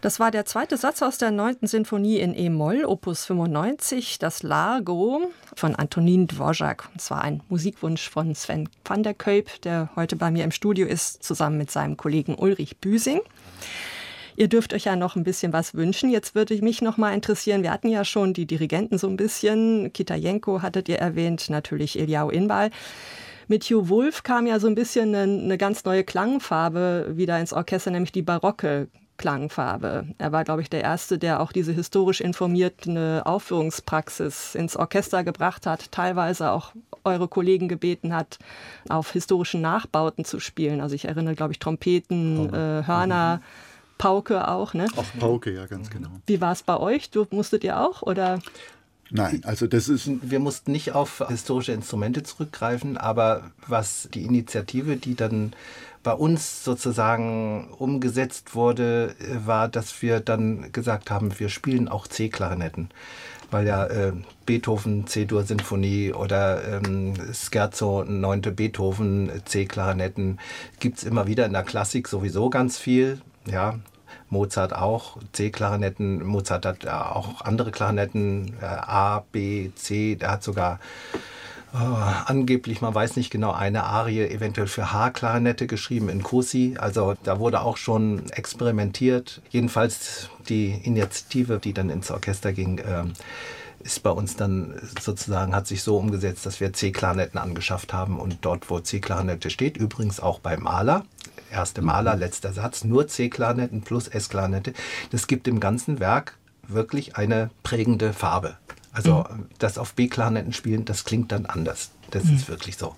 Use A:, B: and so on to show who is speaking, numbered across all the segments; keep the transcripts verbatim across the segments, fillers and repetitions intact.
A: Das war der zweite Satz aus der neunten Sinfonie in E-Moll, Opus fünfundneunzig, das Largo von Antonín Dvořák. Es war ein Musikwunsch von Sven van der Kuyp, der heute bei mir im Studio ist, zusammen mit seinem Kollegen Ulrich Büsing. Ihr dürft euch ja noch ein bisschen was wünschen. Jetzt würde mich noch mal interessieren, wir hatten ja schon die Dirigenten so ein bisschen. Kitajenko hattet ihr erwähnt, natürlich Eliahu Inbal. Mit Hugh Wolf kam ja so ein bisschen eine, eine ganz neue Klangfarbe wieder ins Orchester, nämlich die barocke Klangfarbe. Er war, glaube ich, der Erste, der auch diese historisch informierte Aufführungspraxis ins Orchester gebracht hat, teilweise auch eure Kollegen gebeten hat, auf historischen Nachbauten zu spielen. Also ich erinnere, glaube ich, Trompeten, oh. äh, Hörner, Pauke auch, ne?
B: Auch Pauke, ja, ganz genau.
A: Wie war es bei euch? Du, musstet ihr auch, oder?
C: Nein, also das ist... Wir mussten nicht auf historische Instrumente zurückgreifen, aber was die Initiative, die dann bei uns sozusagen umgesetzt wurde, war, dass wir dann gesagt haben, wir spielen auch C-Klarinetten. Weil ja äh, Beethoven C-Dur-Sinfonie oder ähm, Scherzo, neunte Beethoven, C-Klarinetten gibt es immer wieder in der Klassik sowieso ganz viel, ja. Mozart auch, C-Klarinetten, Mozart hat auch andere Klarinetten, äh, A, B, C, der hat sogar äh, angeblich, man weiß nicht genau, eine Arie eventuell für H-Klarinette geschrieben in Così, also da wurde auch schon experimentiert. Jedenfalls die Initiative, die dann ins Orchester ging, äh, ist bei uns dann sozusagen, hat sich so umgesetzt, dass wir C-Klarinetten angeschafft haben und dort, wo C-Klarinette steht, übrigens auch bei Mahler, erste Mahler, letzter Satz, nur C-Klarinetten plus S-Klarinette. Das gibt dem ganzen Werk wirklich eine prägende Farbe. Also mhm. das auf B-Klarinetten spielen, das klingt dann anders. Das mhm. ist wirklich so.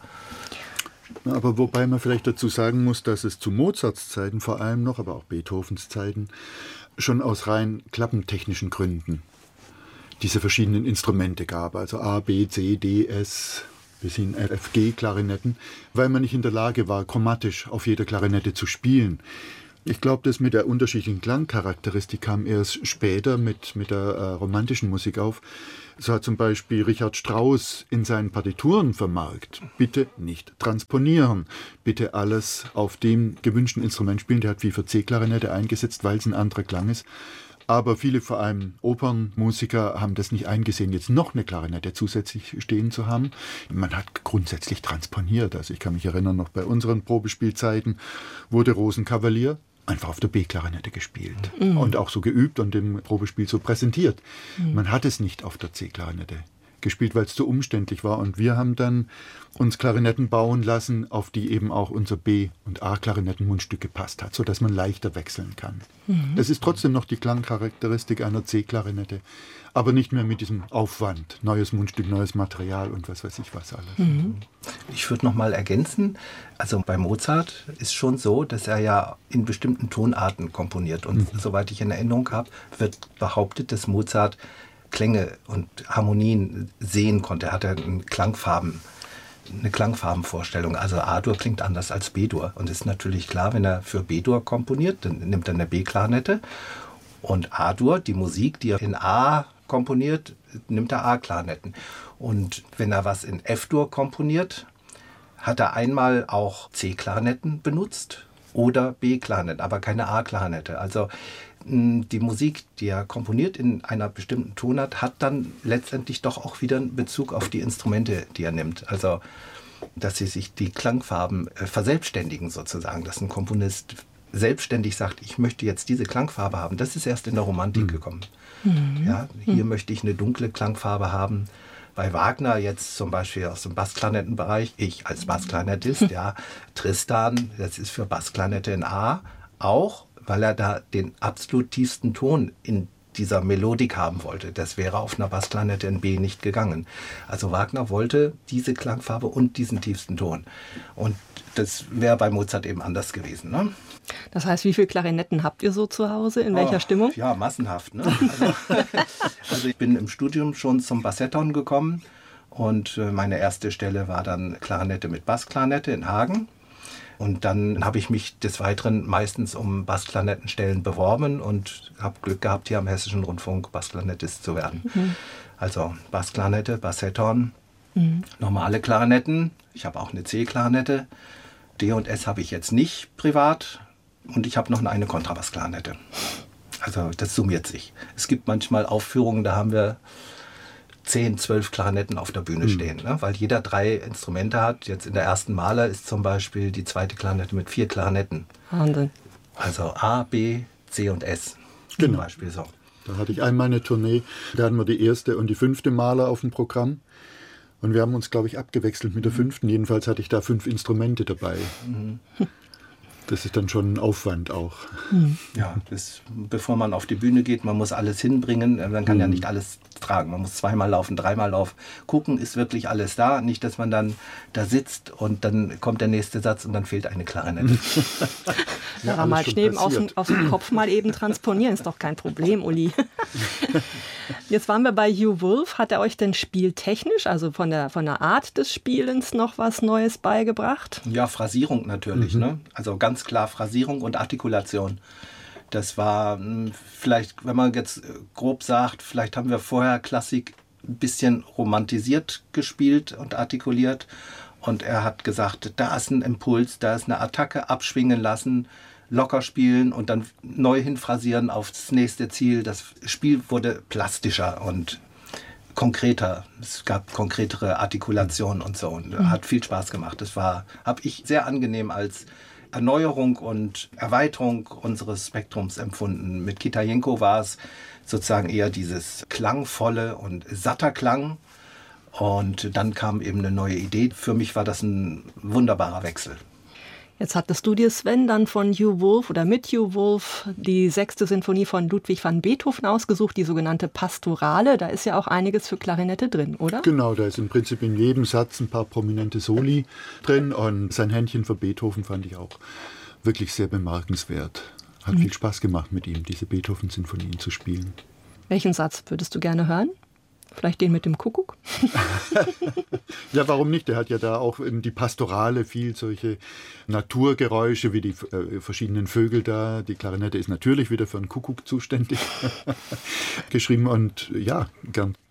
B: Aber wobei man vielleicht dazu sagen muss, dass es zu Mozarts Zeiten vor allem noch, aber auch Beethovens Zeiten, schon aus rein klappentechnischen Gründen diese verschiedenen Instrumente gab. Also A, B, C, D, S... bis hin F G-Klarinetten, weil man nicht in der Lage war, chromatisch auf jeder Klarinette zu spielen. Ich glaube, das mit der unterschiedlichen Klangcharakteristik kam erst später mit, mit der äh, romantischen Musik auf. So hat zum Beispiel Richard Strauss in seinen Partituren vermerkt, bitte nicht transponieren, bitte alles auf dem gewünschten Instrument spielen. Der hat wie für C-Klarinette eingesetzt, weil es ein anderer Klang ist. Aber viele, vor allem Opernmusiker, haben das nicht eingesehen, jetzt noch eine Klarinette zusätzlich stehen zu haben. Man hat grundsätzlich transponiert. Also ich kann mich erinnern, noch bei unseren Probespielzeiten wurde Rosenkavalier einfach auf der B-Klarinette gespielt. Mhm. Und auch so geübt und im Probespiel so präsentiert. Mhm. Man hat es nicht auf der C-Klarinette gespielt, weil es zu umständlich war. Und wir haben dann uns Klarinetten bauen lassen, auf die eben auch unser B- und A-Klarinettenmundstück gepasst hat, sodass man leichter wechseln kann. Mhm. Das ist trotzdem noch die Klangcharakteristik einer C-Klarinette, aber nicht mehr mit diesem Aufwand, neues Mundstück, neues Material und was weiß ich was alles.
C: Mhm. Ich würde noch mal ergänzen, also bei Mozart ist schon so, dass er ja in bestimmten Tonarten komponiert. Und mhm. soweit ich in Erinnerung habe, wird behauptet, dass Mozart Klänge und Harmonien sehen konnte. Er hatte einen Klangfarben, eine Klangfarbenvorstellung. Also A-Dur klingt anders als B-Dur. Und es ist natürlich klar, wenn er für B-Dur komponiert, dann nimmt er eine B-Klarinette. Und A-Dur, die Musik, die er in A komponiert, nimmt er A-Klarinetten. Und wenn er was in F-Dur komponiert, hat er einmal auch C-Klarinetten benutzt oder B-Klarinette, aber keine A-Klarinette. Also die Musik, die er komponiert in einer bestimmten Tonart, hat dann letztendlich doch auch wieder einen Bezug auf die Instrumente, die er nimmt. Also, dass sie sich die Klangfarben äh, verselbstständigen sozusagen, dass ein Komponist selbstständig sagt, ich möchte jetzt diese Klangfarbe haben. Das ist erst in der Romantik mhm. gekommen. Mhm. Ja, hier mhm. möchte ich eine dunkle Klangfarbe haben. Bei Wagner jetzt zum Beispiel aus dem Bassklarinettenbereich, ich als Bassklarinettist, mhm. ja, Tristan, das ist für Bassklarinette in A auch, weil er da den absolut tiefsten Ton in dieser Melodik haben wollte. Das wäre auf einer Bassklarinette in B nicht gegangen. Also Wagner wollte diese Klangfarbe und diesen tiefsten Ton. Und das wäre bei Mozart eben anders gewesen. Ne?
A: Das heißt, wie viele Klarinetten habt ihr so zu Hause? In welcher oh, Stimmung?
C: Ja, massenhaft. Ne? Also, also ich bin im Studium schon zum Bassetton gekommen und meine erste Stelle war dann Klarinette mit Bassklarinette in Hagen. Und dann habe ich mich des Weiteren meistens um Bassklarinettenstellen beworben und habe Glück gehabt, hier am Hessischen Rundfunk Bassklarinettist zu werden. Mhm. Also Bassklarinette, Bassetton, mhm. normale Klarinetten. Ich habe auch eine C-Klarinette. D und S habe ich jetzt nicht privat. Und ich habe noch eine Kontrabassklarinette. Also das summiert sich. Es gibt manchmal Aufführungen, da haben wir zehn, zwölf Klarinetten auf der Bühne stehen, ne? Weil jeder drei Instrumente hat. Jetzt in der ersten Maler ist zum Beispiel die zweite Klarinette mit vier Klarinetten.
A: Wahnsinn.
C: Also A, B, C und S.
B: Genau.
C: Zum Beispiel so.
B: Da hatte ich einmal eine Tournee, da hatten wir die erste und die fünfte Maler auf dem Programm. Und wir haben uns, glaube ich, abgewechselt mit der fünften. Jedenfalls hatte ich da fünf Instrumente dabei. Mhm. Das ist dann schon ein Aufwand auch.
C: Ja, das, bevor man auf die Bühne geht, man muss alles hinbringen. Man kann mhm. ja nicht alles tragen. Man muss zweimal laufen, dreimal laufen. Gucken, ist wirklich alles da. Nicht, dass man dann da sitzt und dann kommt der nächste Satz und dann fehlt eine Klarinette.
A: Ja, ja, mal Schnee aus dem, aus dem Kopf mal eben transponieren, ist doch kein Problem, Uli. Jetzt waren wir bei Hugh Wolf. Hat er euch denn spieltechnisch, also von der, von der Art des Spielens, noch was Neues beigebracht?
C: Ja, Phrasierung natürlich. Mhm. Ne? Also ganz klar Phrasierung und Artikulation. Das war vielleicht, wenn man jetzt grob sagt, vielleicht haben wir vorher Klassik ein bisschen romantisiert gespielt und artikuliert. Und er hat gesagt, da ist ein Impuls, da ist eine Attacke, abschwingen lassen, locker spielen und dann neu hinphrasieren aufs nächste Ziel. Das Spiel wurde plastischer und konkreter. Es gab konkretere Artikulationen und so. Und hat viel Spaß gemacht. Das war, habe ich sehr angenehm als Erneuerung und Erweiterung unseres Spektrums empfunden. Mit Kitajenko war es sozusagen eher dieses klangvolle und satter Klang. Und dann kam eben eine neue Idee. Für mich war das ein wunderbarer Wechsel.
A: Jetzt hattest du dir, Sven, dann von Hugh Wolf oder mit Hugh Wolf die sechste Sinfonie von Ludwig van Beethoven ausgesucht, die sogenannte Pastorale. Da ist ja auch einiges für Klarinette drin, oder?
B: Genau, da ist im Prinzip in jedem Satz ein paar prominente Soli drin. Und sein Händchen für Beethoven fand ich auch wirklich sehr bemerkenswert. Hat mhm. viel Spaß gemacht, mit ihm diese Beethoven-Sinfonien zu spielen.
A: Welchen Satz würdest du gerne hören? Vielleicht den mit dem Kuckuck?
B: Ja, warum nicht? Der hat ja da auch in die Pastorale viel solche Naturgeräusche wie die äh, verschiedenen Vögel da. Die Klarinette ist natürlich wieder für einen Kuckuck zuständig. Geschrieben und ja, gern.